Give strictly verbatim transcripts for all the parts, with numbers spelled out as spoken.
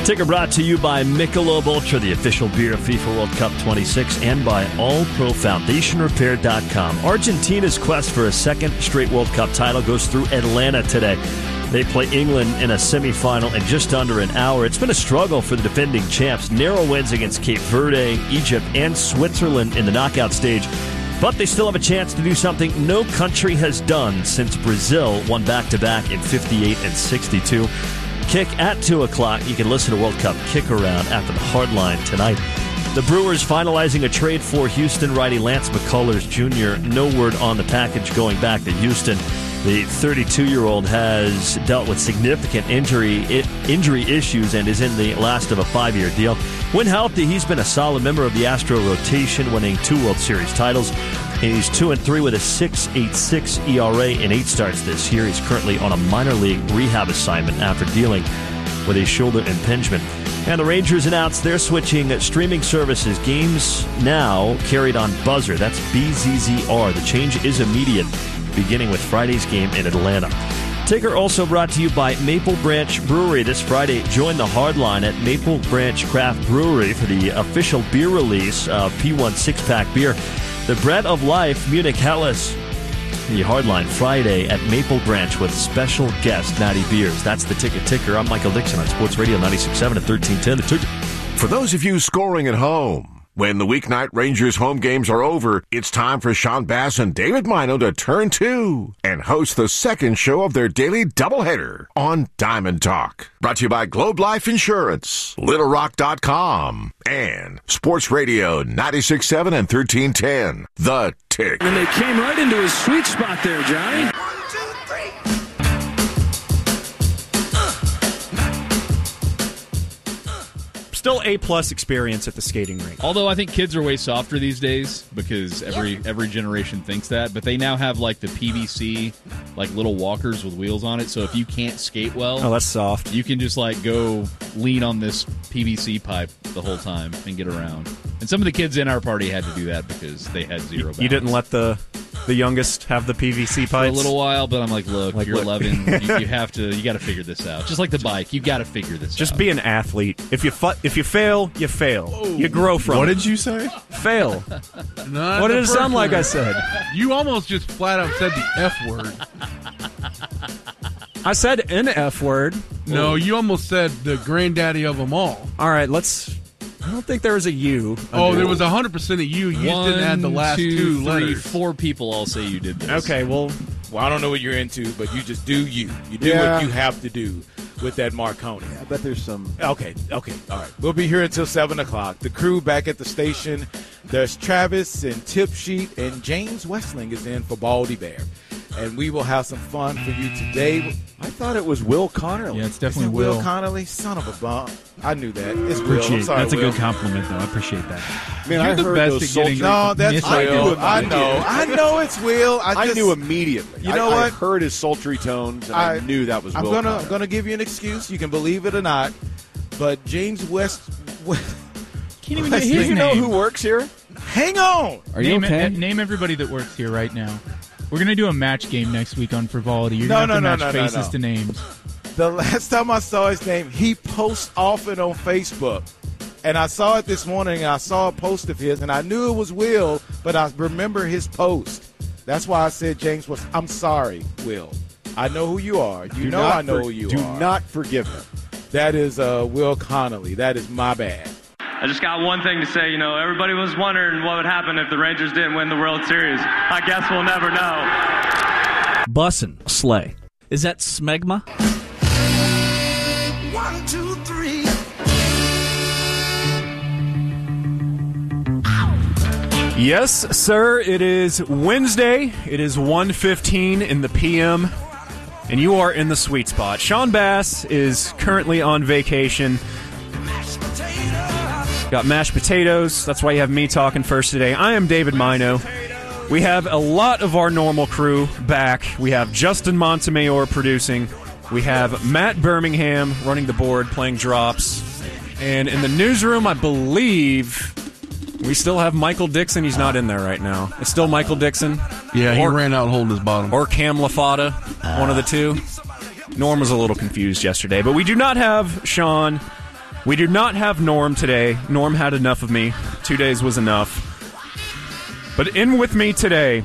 Ticker brought to you by Michelob Ultra, the official beer of FIFA World Cup twenty-six, and by All Pro Foundation Repair dot com. Argentina's quest for a second straight World Cup title goes through Atlanta today. They play England in a semifinal in just under an hour. It's been a struggle for the defending champs. Narrow wins against Cape Verde, Egypt, and Switzerland in the knockout stage. But they still have a chance to do something no country has done since Brazil won back-to-back in fifty-eight and sixty-two. Kick at two o'clock. You can listen to World Cup Kick Around after the Hardline tonight. The Brewers finalizing a trade for Houston righty Lance McCullers Junior No word on the package going back to Houston. The thirty-two-year-old has dealt with significant injury injury issues and is in the last of a five-year deal. When healthy, he's been a solid member of the Astro rotation, winning two World Series titles. And he's two and three with a six point eight six E R A in eight starts this year. He's currently on a minor league rehab assignment after dealing with a shoulder impingement. And the Rangers announced they're switching streaming services. Games now carried on Buzzer. That's B Z Z R. The change is immediate, beginning with Friday's game in Atlanta. Ticker also brought to you by Maple Branch Brewery. This Friday, join the Hardline at Maple Branch Craft Brewery for the official beer release of P one six-pack beer. The Bread of Life, Munich Helles. The Hardline Friday at Maple Branch with special guest Natty Beers. That's the Ticket Ticker. I'm Michael Dixon on Sports Radio ninety-six point seven and thirteen ten. The Ticker. For those of you scoring at home, when the weeknight Rangers home games are over, it's time for Sean Bass and David Mino to turn two and host the second show of their daily doubleheader on Diamond Talk. Brought to you by Globe Life Insurance, Little Rock dot com, and Sports Radio ninety-six point seven and thirteen ten. The Tick. And they came right into his sweet spot there, Johnny. One, two, three. Still A-plus experience at the skating rink. Although I think kids are way softer these days because every yeah. every generation thinks that. But they now have like the P V C, like little walkers with wheels on it. So if you can't skate well, oh, that's soft. You can just like go lean on this P V C pipe the whole time and get around. And some of the kids in our party had to do that because they had zero balance. You didn't let the the youngest have the P V C pipes? For a little while, but I'm like, look, like, you're look. eleven. you, you have to, you got to figure this out. Just like the bike, you got to figure this Just out. Just be an athlete. If you fu- if you fail, you fail. Oh. You grow from what it. What did you say? Fail. Not what did it sound word. like I said? You almost just flat out said the F word. I said an F word. No, you almost said the granddaddy of them all. All right, let's... I don't think there was a U. Oh, there was one hundred percent a U. You just didn't add the last two, two three, letters. Four people all say you did this. Okay, well... Well, I don't know what you're into, but you just do you. You do yeah. what you have to do with that Marconi. I bet there's some... Okay, okay, all right. We'll be here until seven o'clock. The crew back at the station. There's Travis and Tip Sheet, and James Westling is in for Baldy Bear. And we will have some fun for you today. I thought it was Will Connolly. Yeah, it's definitely Is it Will. Will Connolly. Son of a bum. I knew that. It's Will. I'm sorry, That's a Will. good compliment, though. I appreciate that. Man, You're I the heard best those at sultry... getting- No, that's I Will. knew I know. I know it's Will. I, I just, knew immediately. You know I, what? I heard his sultry tones, and I, I knew that was I'm Will gonna, Connolly. I'm going to give you an excuse. You can believe it or not. But James West... Can't even West get his Do you know name. who works here? Hang on. Are you name, okay? uh, name everybody that works here right now. We're going to do a match game next week on Frivolity. You're No, going to no, have to no, match no, no, faces no. to names. The last time I saw his name, he posts often on Facebook. And I saw it this morning, and I saw a post of his, and I knew it was Will, but I remember his post. That's why I said James was, I'm sorry, Will. I know who you are. You Do know not I know for- who you do are. Do not forgive him. That is uh, Will Connolly. That is my bad. I just got one thing to say. You know, everybody was wondering what would happen if the Rangers didn't win the World Series. I guess we'll never know. Bussin'. Slay. Is that smegma? One, two, three. Yes, sir. It is Wednesday. It is one fifteen in the P M, and you are in the sweet spot. Sean Bass is currently on vacation. Got mashed potatoes. That's why you have me talking first today. I am David Mino. We have a lot of our normal crew back. We have Justin Montemayor producing. We have Matt Birmingham running the board, playing drops. And in the newsroom, I believe we still have Michael Dixon. He's not in there right now. It's still Michael Dixon. Yeah, he or, ran out holding his bottom. Or Cam LaFata, uh. one of the two. Norm was a little confused yesterday. But we do not have Sean We do not have Norm today. Norm had enough of me. Two days was enough. But in with me today,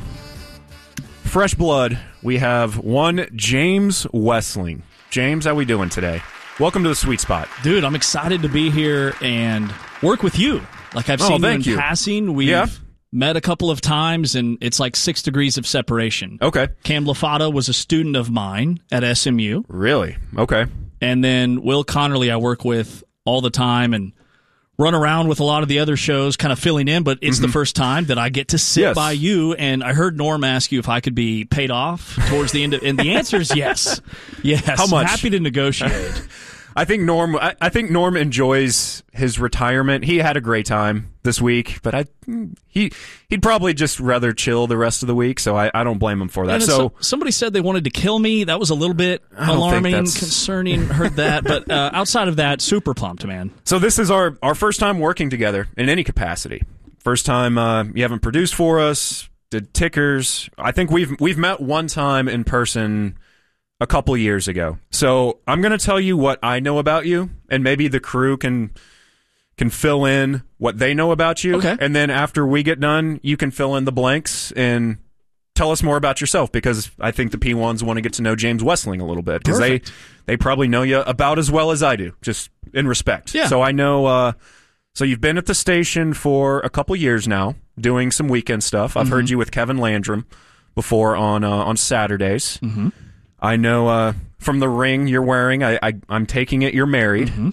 fresh blood, we have one James Wessling. James, how we doing today? Welcome to the Sweet Spot. Dude, I'm excited to be here and work with you. Like I've Oh, seen you in thank you. passing. We've Yeah. met a couple of times, and it's like six degrees of separation. Okay. Cam Lafata was a student of mine at S M U. Really? Okay. And then Will Connerly I work with all the time and run around with a lot of the other shows kind of filling in, but it's Mm-hmm. the first time that I get to sit Yes. by you, and I heard Norm ask you if I could be paid off towards the end of, and the answer is yes. Yes. How much? Happy to negotiate. I think Norm. I, I think Norm enjoys his retirement. He had a great time this week, but I he he'd probably just rather chill the rest of the week. So I, I don't blame him for that. And So somebody said they wanted to kill me. That was a little bit I don't think alarming, that's- concerning. Heard that, but uh, outside of that, super pumped, man. so this is our our first time working together in any capacity. First time uh, you haven't produced for us, did tickers. I think we've we've met one time in person a couple years ago. So I'm going to tell you what I know about you, and maybe the crew can can fill in what they know about you. Okay. And then after we get done, you can fill in the blanks and tell us more about yourself, because I think the P ones want to get to know James Wessling a little bit, because they, they probably know you about as well as I do, just in respect. Yeah. So I know, uh, so you've been at the station for a couple years now, doing some weekend stuff. I've Mm-hmm. heard you with Kevin Landrum before on uh, on Saturdays. Mm-hmm. I know uh, from the ring you're wearing, I, I, I'm taking it you're married. Mm-hmm.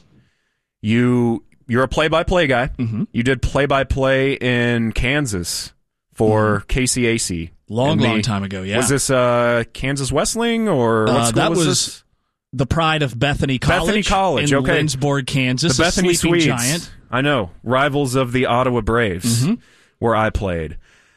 You, you're a play-by-play guy. Mm-hmm. You did play-by-play in Kansas for K C A C. Long, And the- long time ago, yeah. Was this uh, Kansas Wessling, or what Uh, school that was, was this? the pride of Bethany College. Bethany College, in okay. Lindsborg, Kansas. The a Bethany sleeping Swedes. giant. I know. Rivals of the Ottawa Braves, Mm-hmm. where I played.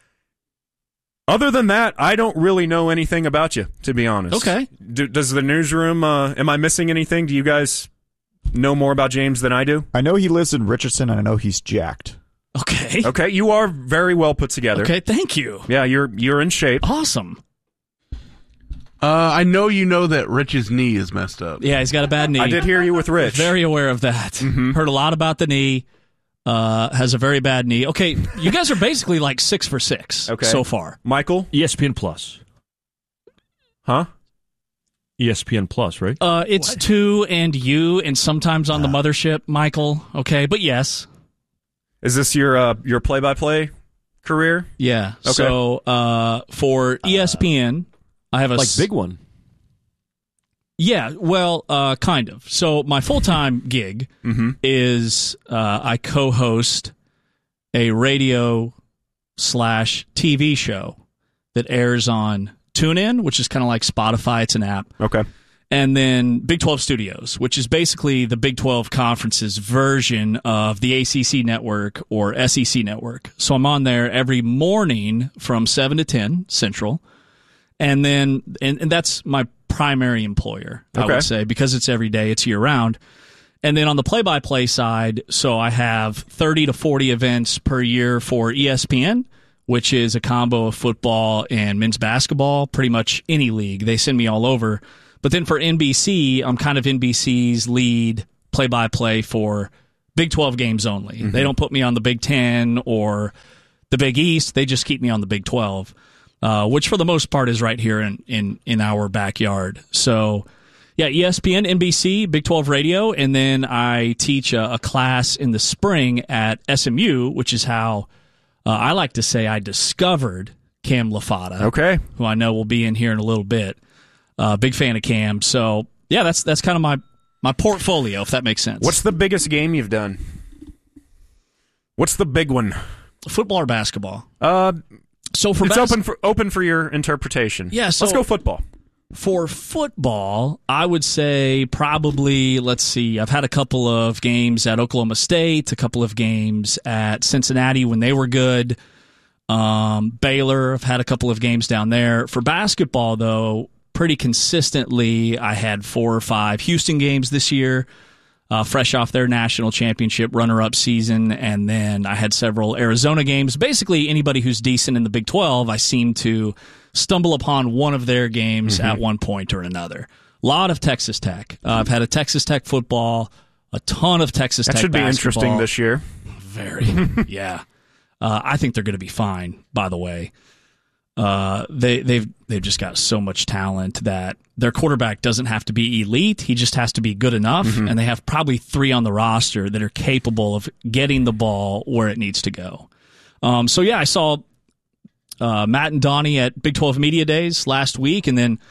Other than that, I don't really know anything about you, to be honest. Okay. Do, does the newsroom, uh, am I missing anything? Do you guys know more about James than I do? I know he lives in Richardson, and I know he's jacked. Okay. Okay, you are very well put together. Okay, thank you. Yeah, you're you're in shape. Awesome. Uh, I know you know that Rich's knee is messed up. Yeah, he's got a bad knee. I did hear you with Rich. Very aware of that. Mm-hmm. Heard a lot about the knee. Uh, has a very bad knee. Okay, you guys are basically like six for six Okay. so far. Michael? E S P N Plus. Huh? E S P N Plus, right? Uh, it's two and you, and sometimes on the mothership, Michael. Okay, but yes. Is this your uh, your play-by-play career? Yeah. Okay. So uh, for E S P N, I have a Like s- big one. Yeah, well, uh, kind of. So my full-time gig Mm-hmm. is uh, I co-host a radio slash T V show that airs on TuneIn, which is kind of like Spotify. It's an app. Okay. And then Big twelve Studios, which is basically the Big twelve Conference's version of the A C C network or S E C network. So I'm on there every morning from seven to ten Central. And then, and, and that's my primary employer, I Okay. would say, because it's every day, it's year round. And then on the play-by-play side, so I have thirty to forty events per year for E S P N, which is a combo of football and men's basketball, pretty much any league. They send me all over. But then for N B C, I'm kind of N B C's lead play-by-play for Big twelve games only. Mm-hmm. They don't put me on the Big Ten or the Big East. They just keep me on the Big twelve. Uh, which for the most part is right here in, in, in our backyard. So, yeah, E S P N, N B C, Big twelve Radio, and then I teach a, a class in the spring at S M U, which is how uh, I like to say I discovered Cam Lafata, Okay. who I know will be in here in a little bit. Uh, big fan of Cam. So, yeah, that's that's kind of my, my portfolio, if that makes sense. What's the biggest game you've done? What's the big one? Football or basketball? Uh, so for it's bas- open for open for your interpretation. Yeah, so- let's go football. For football, I would say probably, let's see, I've had a couple of games at Oklahoma State, a couple of games at Cincinnati when they were good. Um, Baylor, I've had a couple of games down there. For basketball, though, pretty consistently, I had four or five Houston games this year, uh, fresh off their national championship runner-up season, and then I had several Arizona games. Basically, anybody who's decent in the Big twelve, I seem to stumble upon one of their games Mm-hmm. at one point or another. A lot of Texas Tech. Uh, I've had a Texas Tech football, a ton of Texas That Tech should be basketball. interesting this year. Very, yeah. Uh, I think they're going to be fine. By the way, uh, they they've they've just got so much talent that their quarterback doesn't have to be elite. He just has to be good enough, Mm-hmm. and they have probably three on the roster that are capable of getting the ball where it needs to go. Um, so yeah, I saw uh, Matt and Donnie at Big twelve Media Days last week, and then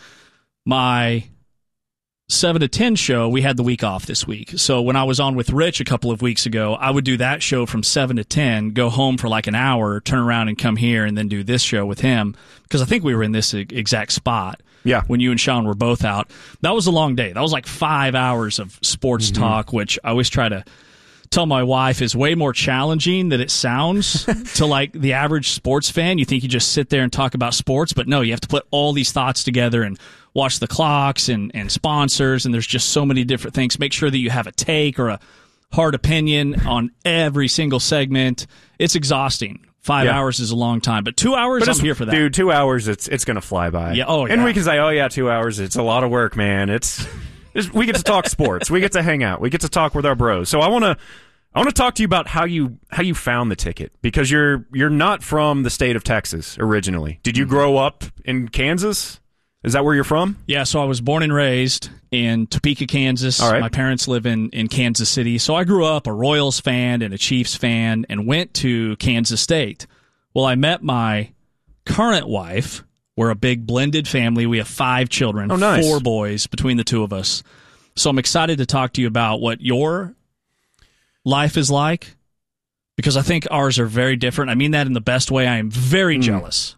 my seven to ten show, we had the week off this week. So when I was on with Rich a couple of weeks ago, I would do that show from seven to ten, go home for like an hour, turn around and come here and then do this show with him, because I think we were in this exact spot Yeah. when you and Sean were both out. That was a long day. That was like five hours of sports Mm-hmm. talk, which I always try to tell my wife is way more challenging than it sounds to like the average sports fan. You think you just sit there and talk about sports, but no, you have to put all these thoughts together and watch the clocks and, and sponsors, and there's just so many different things. Make sure that you have a take or a hard opinion on every single segment. It's exhausting. Five Yeah. hours is a long time, but two hours, But I'm it's- here for that. Dude, two hours, it's it's going to fly by. Yeah, oh, And yeah. we can say, oh, yeah, two hours, it's a lot of work, man. It's, it's we get to talk sports. We get to hang out. We get to talk with our bros. So I want to I want to talk to you about how you how you found the ticket, because you're you're not from the state of Texas originally. Did you grow up in Kansas? Is that where you're from? Yeah, so I was born and raised in Topeka, Kansas. All right. My parents live in, in Kansas City. So I grew up a Royals fan and a Chiefs fan and went to Kansas State. Well, I met my current wife. We're a big blended family. We have five children, Oh, nice. four boys between the two of us. So I'm excited to talk to you about what your life is like, because I think ours are very different. I mean that in the best way. I am very Mm. jealous.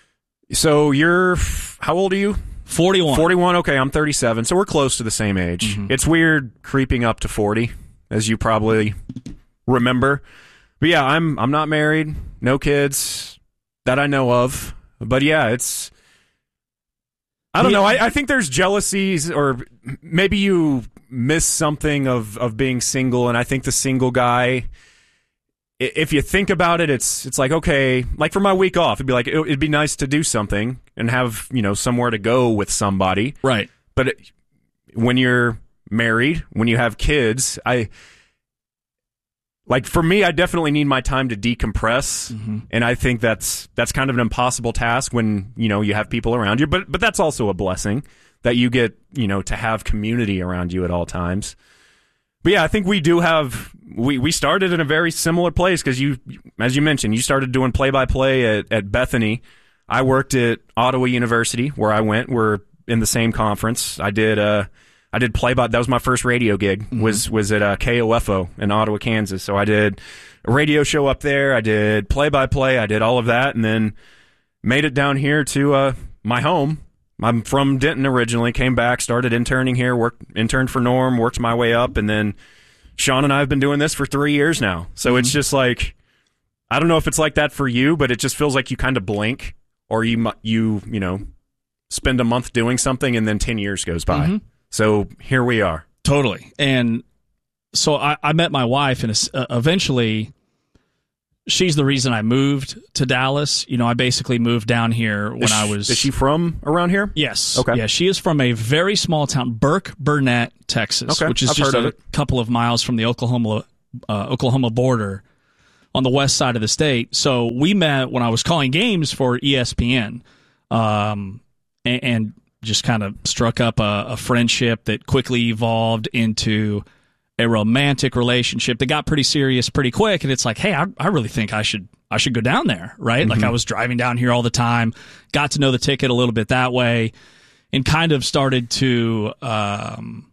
So you're, how old are you? forty-one. forty-one, okay, I'm thirty-seven, so we're close to the same age. Mm-hmm. It's weird creeping up to forty, as you probably remember. But yeah, I'm I'm not married, no kids that I know of. But yeah, it's, I don't Yeah. know, I, I think there's jealousies, or maybe you miss something of, of being single, and I think the single guy, i- if you think about it, it's it's like, okay, like for my week off, it'd be like, it, it'd be nice to do something and have, you know, somewhere to go with somebody. Right. But it, when you're married, when you have kids, I, like for me, I definitely need my time to decompress. Mm-hmm. And I think that's that's kind of an impossible task when, you know, you have people around you, but but that's also a blessing that you get, you know, to have community around you at all times. But yeah, I think we do have, we, we started in a very similar place, because you, as you mentioned, you started doing play-by-play at, at Bethany. I worked at Ottawa University, where I went. We're in the same conference. I did uh, I did play-by, that was my first radio gig, Mm-hmm. was was at uh, K O F O in Ottawa, Kansas. So I did a radio show up there. I did play-by-play. I did all of that, and then made it down here to uh, my home. I'm from Denton originally, came back, started interning here, worked interned for Norm, worked my way up, and then Sean and I have been doing this for three years now. So it's just like, I don't know if it's like that for you, but it just feels like you kind of blink, or you mu- you you know spend a month doing something, and then ten years goes by. Mhm. So here we are. Totally. And so I, I met my wife, and uh, eventually she's the reason I moved to Dallas. You know, I basically moved down here when Is I she- was... Is she from around here? Yes. Okay. Yeah, she is from a very small town, Burke Burnett, Texas, Okay, which is I've just heard of a it. couple of miles from the Oklahoma uh, Oklahoma border on the west side of the state. So we met when I was calling games for E S P N, um, and, and just kind of struck up a, a friendship that quickly evolved into a romantic relationship that got pretty serious pretty quick. And it's like, hey, I, I really think I should I should go down there, right? Like, I was driving down here all the time, got to know the ticket a little bit that way, and kind of started to um,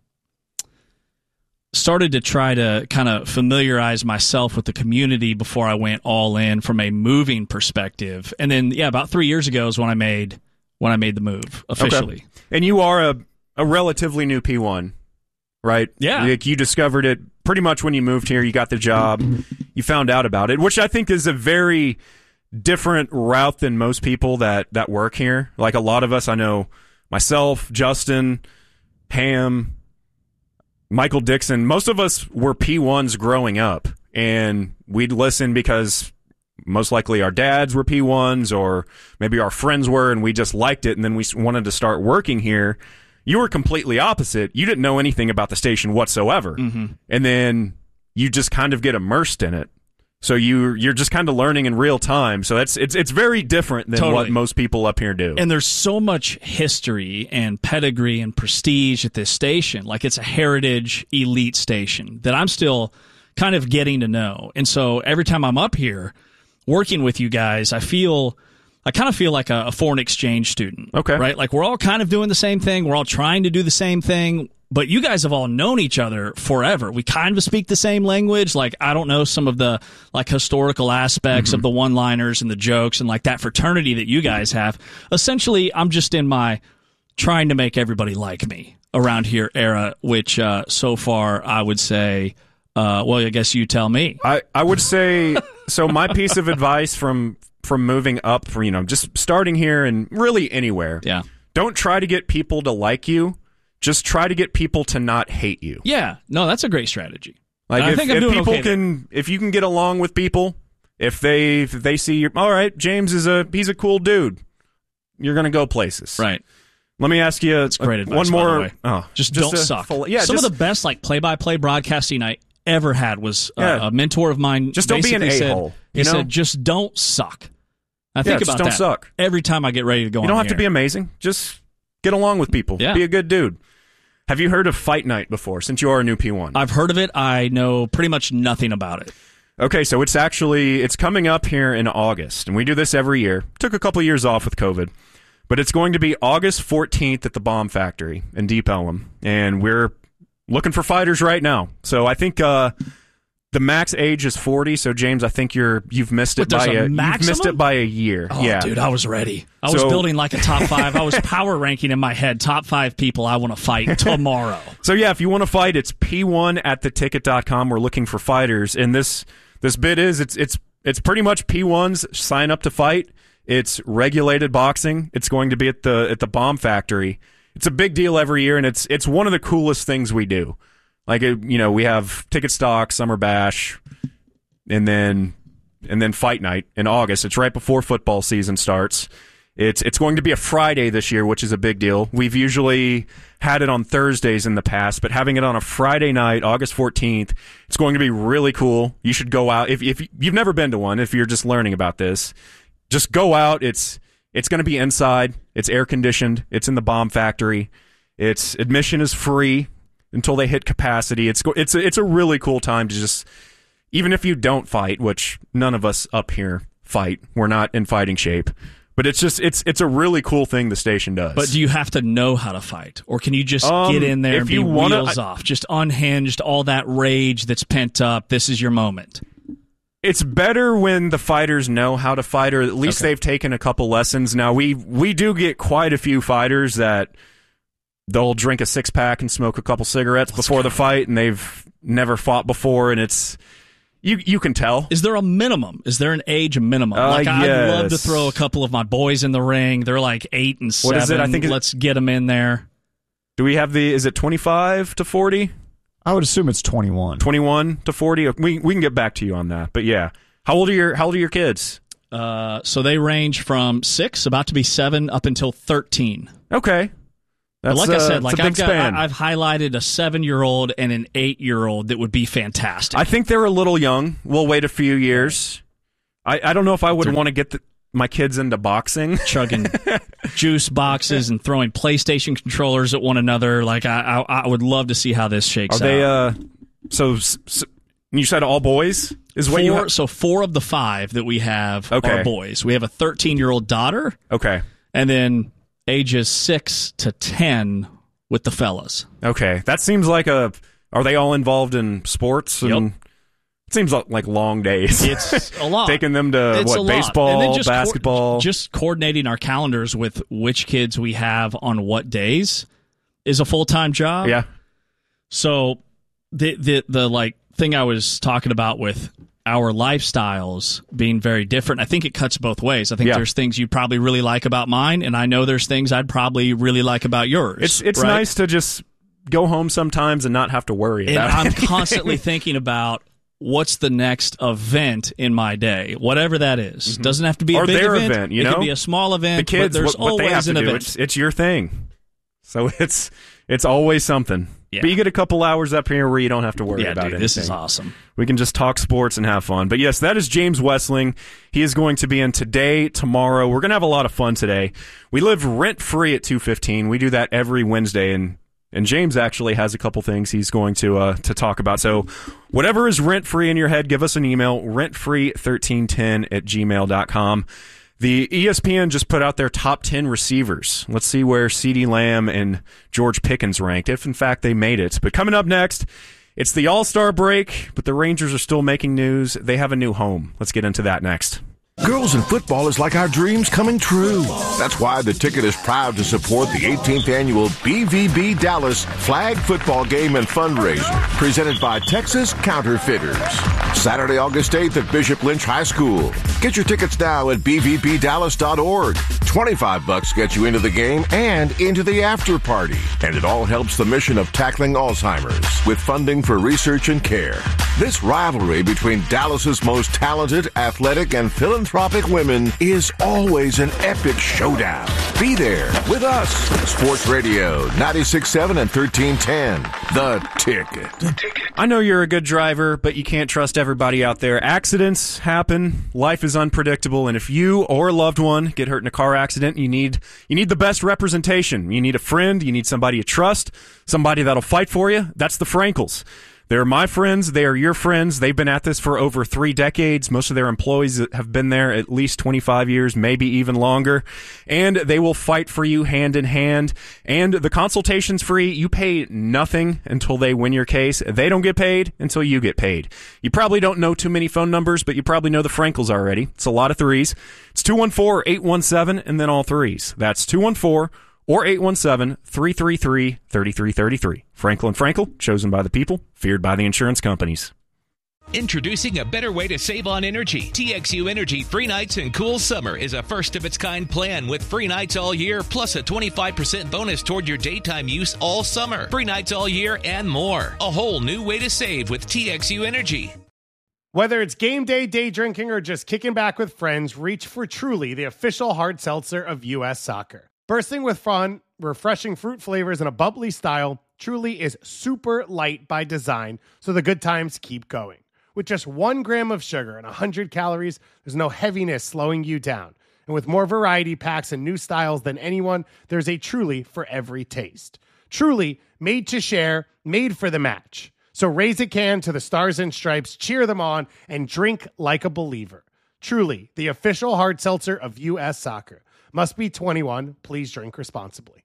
started to try to kind of familiarize myself with the community before I went all in from a moving perspective. And then, yeah, about three years ago is when I made when I made the move officially. Okay. And you are a, a relatively new P one, right? Yeah. Like, you discovered it pretty much when you moved here. You got the job. You found out about it, which I think is a very different route than most people that, that work here. Like, a lot of us, I know myself, Justin, Pam, Michael Dixon, most of us were P ones growing up, and we'd listen because most likely our dads were P ones, or maybe our friends were, and we just liked it, and then we wanted to start working here. You were completely opposite. You didn't know anything about the station whatsoever. Mm-hmm. And then you just kind of get immersed in it. So you you're just kind of learning in real time. So that's it's it's very different than Totally. what most people up here do. And there's so much history and pedigree and prestige at this station. Like, it's a heritage elite station that I'm still kind of getting to know. And so every time I'm up here working with you guys, I feel I kind of feel like a, a foreign exchange student. Okay. Right? Like, we're all kind of doing the same thing. We're all trying to do the same thing. But you guys have all known each other forever. We kind of speak the same language. Like, I don't know some of the like historical aspects Mm-hmm. of the one-liners and the jokes and like that fraternity that you guys have. Essentially, I'm just in my trying to make everybody like me around here era, which uh, so far I would say, uh, well, I guess you tell me. I, I would say, so my piece of advice from from moving up, for, you know, just starting here and really anywhere. Yeah. Don't try to get people to like you. Just try to get people to not hate you. Yeah. No, that's a great strategy. Like, I if, think I'm if doing people okay there. can, if you can get along with people, if they if they see you, all right, James is a he's a cool dude, you're gonna go places. Right. Let me ask you That's great advice, one by more. the way. Oh, Just, just don't a suck. full- yeah, Some just- of the best like play-by-play broadcasting I ever had was uh, Yeah. a mentor of mine. Just don't be an basically said- a-hole, He you know? said, "Just don't suck." I Yeah, think just about don't that suck. every time I get ready to go. You on don't the have to air. be amazing. Just get along with people. Yeah. Be a good dude. Have you heard of Fight Night before? Since you are a new P one, I've heard of it. I know pretty much nothing about it. Okay, so it's actually it's coming up here in August, and we do this every year. Took a couple years off with COVID, but it's going to be August fourteenth at the Bomb Factory in Deep Ellum, and we're looking for fighters right now. So I think uh, the max age is forty. So James, I think you're you've missed it What, there's by a a, you've maximum? missed it by a year. Oh, yeah, dude, I was ready. I was So- building like a top five. I was power ranking in my head. Top five people I want to fight tomorrow. So yeah, if you want to fight, it's P one at the ticket dot com. We're looking for fighters, and this this bid is it's it's it's pretty much P ones sign up to fight. It's regulated boxing. It's going to be at the at the Bomb Factory. It's a big deal every year, and it's it's one of the coolest things we do. Like, it, you know, we have ticket stock, summer bash, and then and then fight night in August. It's right before football season starts. It's it's going to be a Friday this year, which is a big deal. We've usually had it on Thursdays in the past, but having it on a Friday night, August fourteenth, it's going to be really cool. You should go out. If if you've never been to one, if you're just learning about this, just go out. It's it's going to be inside. It's air conditioned. It's in the Bomb Factory. It's admission is free until they hit capacity. It's go- it's a, it's a really cool time to just, even if you don't fight, which none of us up here fight. We're not in fighting shape. But it's just it's it's a really cool thing the station does. But do you have to know how to fight, or can you just Um, get in there if and be you wanna- wheels I- off, just unhinged, all that rage that's pent up? This is your moment. It's better when the fighters know how to fight, or at least Okay. they've taken a couple lessons. Now, we we do get quite a few fighters that they'll drink a six-pack and smoke a couple cigarettes before the fight, and they've never fought before, and it's... You you can tell. Is there a minimum? Is there an age minimum? Uh, like, I'd love to yes. throw a couple of my boys in the ring. They're like eight and seven. What is it? I think it- Let's get them in there. Do we have the... Is it twenty-five to forty? I would assume it's twenty-one. twenty-one to forty? We we can get back to you on that. But yeah. How old are your How old are your kids? Uh, so they range from six, about to be seven, up until thirteen. Okay. But That's, like I uh, said, it's like a big I've, got, span. I, I've highlighted a seven-year-old and an eight-year-old that would be fantastic. I think they're a little young. We'll wait a few years. I, I don't know if I would want to get the, my kids into boxing. Chugging juice boxes and throwing PlayStation controllers at one another. Like I, I, I would love to see how this shakes Are they? out. Uh, so, so you said all boys is what four, you have? So four of the five that we have Okay. are boys. We have a thirteen-year-old daughter, Okay. and then ages six to ten with the fellas. Okay. That seems like a. Are they all involved in sports? And Yep. It seems like, like long days. It's a lot. Taking them to It's a what lot. And baseball, then just co- basketball. just coordinating our calendars with which kids we have on what days is a full-time job. yeah. So the the the like thing I was talking about with our lifestyles being very different, I think it cuts both ways. I think Yeah. there's things you'd probably really like about mine, and I know there's things I'd probably really like about yours. It's it's right? nice to just go home sometimes and not have to worry And about I'm it. constantly thinking about what's the next event in my day, whatever that is. Doesn't have to be a Or big their event. event, you it know? could be a small event. the kids, but there's what, what always they have to an do, event. it's, it's your thing. So it's it's always something. Yeah. But you get a couple hours up here where you don't have to worry Yeah, about dude, anything. this is awesome. We can just talk sports and have fun. But yes, that is James Westling. He is going to be in today, tomorrow. We're going to have a lot of fun today. We live rent-free at two fifteen. We do that every Wednesday, and and James actually has a couple things he's going to uh, to talk about. So whatever is rent-free in your head, give us an email, rentfree thirteen ten at gmail dot com. The E S P N just put out their top ten receivers. Let's see where CeeDee Lamb and George Pickens ranked, if in fact they made it. But coming up next, it's the All-Star break, but the Rangers are still making news. They have a new home. Let's get into that next. Girls in football is like our dreams coming true. That's why the Ticket is proud to support the eighteenth annual B V B Dallas Flag Football Game and Fundraiser, presented by Texas Counterfeiters. Saturday, August eighth at Bishop Lynch High School. Get your tickets now at b v b dallas dot org. twenty-five bucks gets you into the game and into the after party. And it all helps the mission of tackling Alzheimer's with funding for research and care. This rivalry between Dallas's most talented, athletic, and philanthropic women is always an epic showdown. Be there with us. Sports Radio ninety-six point seven and thirteen ten. The Ticket. The Ticket. I know you're a good driver, but you can't trust everybody out there. Accidents happen. Life is unpredictable, and if you or a loved one get hurt in a car accident, you need you need the best representation. You need a friend. You need somebody you trust, somebody that'll fight for you. That's the Frankels. They're my friends. They are your friends. They've been at this for over three decades. Most of their employees have been there at least twenty-five years, maybe even longer. And they will fight for you hand in hand. And the consultation's free. You pay nothing until they win your case. They don't get paid until you get paid. You probably don't know too many phone numbers, but you probably know the Frankels already. It's a lot of threes. It's two one four, eight one seven, and then all threes. That's two one four or eight one seven, three three three, three three three three. Frankel and Frankel, chosen by the people, feared by the insurance companies. Introducing a better way to save on energy. T X U Energy Free Nights and Cool Summer is a first-of-its-kind plan with free nights all year, plus a twenty-five percent bonus toward your daytime use all summer. Free nights all year and more. A whole new way to save with T X U Energy. Whether it's game day, day drinking, or just kicking back with friends, reach for Truly, the official hard seltzer of U S Soccer. Bursting with fun, refreshing fruit flavors, and a bubbly style, Truly is super light by design, so the good times keep going. With just one gram of sugar and one hundred calories, there's no heaviness slowing you down. And with more variety packs and new styles than anyone, there's a Truly for every taste. Truly, made to share, made for the match. So raise a can to the Stars and Stripes, cheer them on, and drink like a believer. Truly, the official hard seltzer of U S Soccer. Must be twenty-one. Please drink responsibly.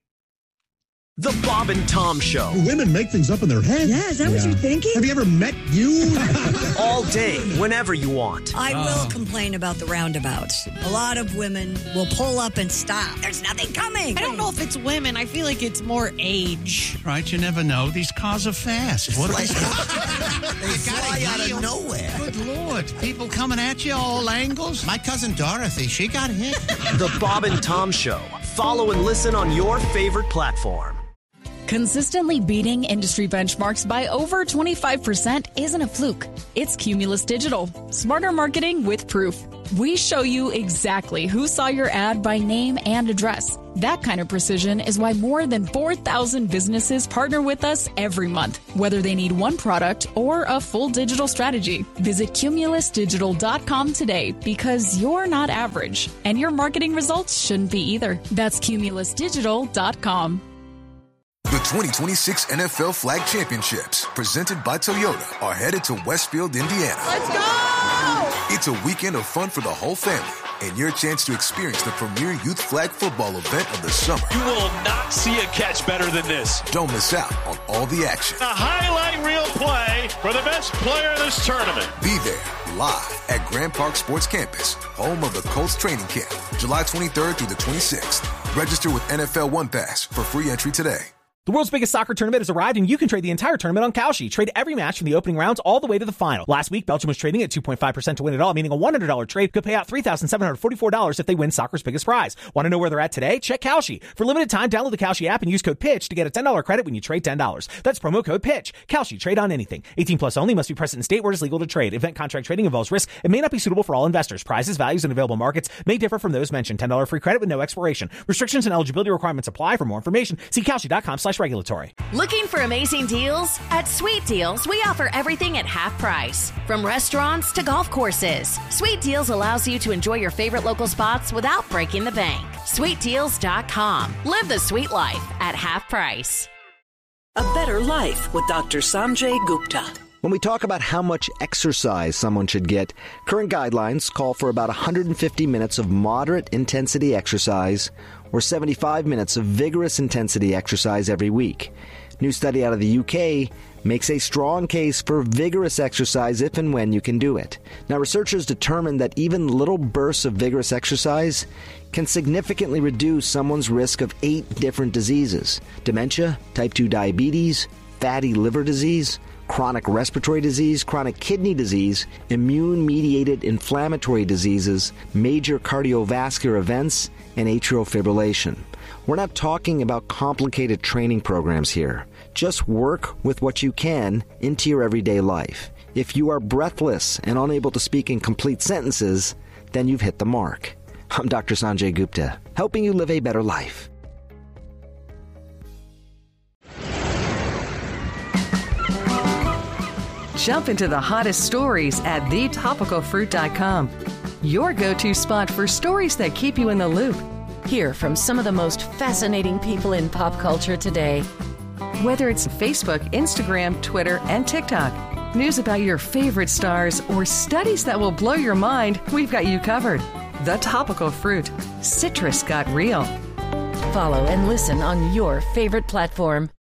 The Bob and Tom Show. Women make things up in their head. Yeah, is that yeah. what you're thinking? Have you ever met you? All day, whenever you want. I oh. will complain about the roundabouts. A lot of women will pull up and stop. There's nothing coming. I don't know if it's women. I feel like it's more age. Right, you never know. These cars are fast. What like, they fly out of nowhere. Good Lord. People coming at you all angles. My cousin Dorothy, she got hit. The Bob and Tom Show. Follow and listen on your favorite platform. Consistently beating industry benchmarks by over twenty-five percent isn't a fluke. It's Cumulus Digital. Smarter marketing with proof. We show you exactly who saw your ad by name and address. That kind of precision is why more than four thousand businesses partner with us every month, whether they need one product or a full digital strategy. Visit cumulus digital dot com today because you're not average, and your marketing results shouldn't be either. That's cumulus digital dot com. The twenty twenty-six N F L Flag Championships, presented by Toyota, are headed to Westfield, Indiana. Let's go! It's a weekend of fun for the whole family and your chance to experience the premier youth flag football event of the summer. You will not see a catch better than this. Don't miss out on all the action. A highlight reel play for the best player of this tournament. Be there live at Grand Park Sports Campus, home of the Colts training camp, July twenty-third through the twenty-sixth. Register with N F L One Pass for free entry today. The world's biggest soccer tournament has arrived, and you can trade the entire tournament on Kalshi. Trade every match from the opening rounds all the way to the final. Last week, Belgium was trading at two point five percent to win it all, meaning a one hundred dollars trade could pay out three thousand seven hundred forty-four dollars if they win soccer's biggest prize. Want to know where they're at today? Check Kalshi. For limited time, download the Kalshi app and use code PITCH to get a ten dollars credit when you trade ten dollars. That's promo code PITCH. Kalshi. Trade on anything. eighteen plus only. Must be present in state where it is legal to trade. Event contract trading involves risk and may not be suitable for all investors. Prizes, values, and available markets may differ from those mentioned. ten dollars free credit with no expiration. Restrictions and eligibility requirements apply. For more information, see Kalshi.com slash regulatory. Looking for amazing deals? At Sweet Deals, we offer everything at half price. From restaurants to golf courses, Sweet Deals allows you to enjoy your favorite local spots without breaking the bank. sweet deals dot com. Live the sweet life at half price. A better life with Doctor Sanjay Gupta. When we talk about how much exercise someone should get, current guidelines call for about one hundred fifty minutes of moderate intensity exercise or seventy-five minutes of vigorous intensity exercise every week. New study out of the U K makes a strong case for vigorous exercise if and when you can do it. Now, researchers determined that even little bursts of vigorous exercise can significantly reduce someone's risk of eight different diseases: dementia, type two diabetes, fatty liver disease, chronic respiratory disease, chronic kidney disease, immune-mediated inflammatory diseases, major cardiovascular events, and atrial fibrillation. We're not talking about complicated training programs here. Just work with what you can into your everyday life. If you are breathless and unable to speak in complete sentences, then you've hit the mark. I'm Doctor Sanjay Gupta, helping you live a better life. Jump into the hottest stories at the topical fruit dot com. Your go-to spot for stories that keep you in the loop. Hear from some of the most fascinating people in pop culture today. Whether it's Facebook, Instagram, Twitter, and TikTok, news about your favorite stars, or studies that will blow your mind, we've got you covered. The Topical Fruit. Citrus got real. Follow and listen on your favorite platform.